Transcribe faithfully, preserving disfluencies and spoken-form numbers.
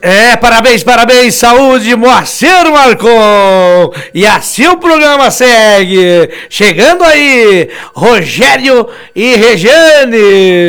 É, parabéns, parabéns, saúde, Moacir Marcon. E assim o programa segue. Chegando aí, Rogério e Regiane.